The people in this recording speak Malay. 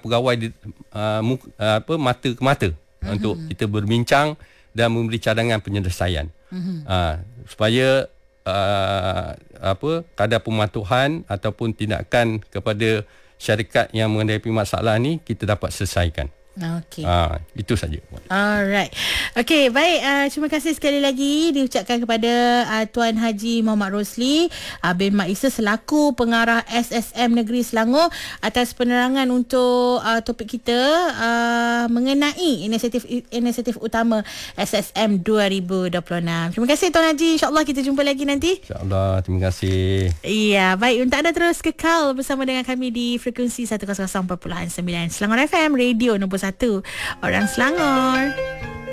pegawai mata ke mata untuk kita berbincang dan memberi cadangan penyelesaian. Supaya kadar pematuhan ataupun tindakan kepada syarikat yang menghadapi masalah ni kita dapat selesaikan. Okey. Itu saja. Alright. Okey, baik. Terima kasih sekali lagi diucapkan kepada Tuan Haji Muhammad Rosli bin Mak Isa selaku pengarah SSM Negeri Selangor atas penerangan untuk topik kita mengenai inisiatif utama SSM 2026. Terima kasih Tuan Haji. InsyaAllah kita jumpa lagi nanti. InsyaAllah. Terima kasih. Iya, baik. Untuk anda terus kekal bersama dengan kami di frekuensi 100.9 Selangor FM, radio nombor 1 orang Selangor.